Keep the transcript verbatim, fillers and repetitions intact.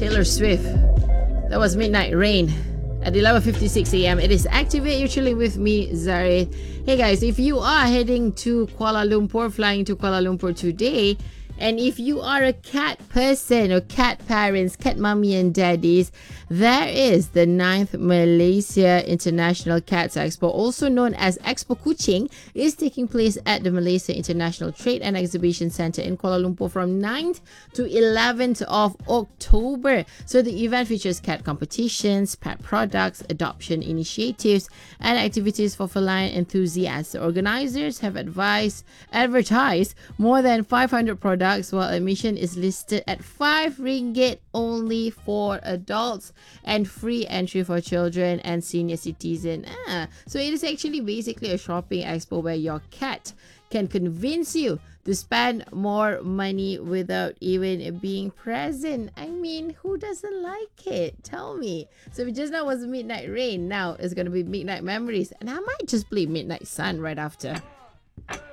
Taylor Swift. That was Midnight Rain at eleven fifty-six a m. It is Activate. You're chilling with me, Zari. Hey guys, if you are heading to Kuala Lumpur, flying to Kuala Lumpur today, and if you are a cat person or cat parents, cat mummy and daddies, there is the ninth Malaysia International Cats Expo, also known as Expo Kuching, is taking place at the Malaysia International Trade and Exhibition Centre in Kuala Lumpur from ninth to eleventh of October. So the event features cat competitions, pet products, adoption initiatives, and activities for feline enthusiasts. The organizers have advised, advertised more than five hundred products, while admission is listed at five ringgit only for adults and free entry for children and senior citizens. Ah, so it is actually basically a shopping expo where your cat can convince you to spend more money without even being present. I mean, who doesn't like it? Tell me. So just now was Midnight Rain. Now it's going to be Midnight Memories. And I might just play Midnight Sun right after.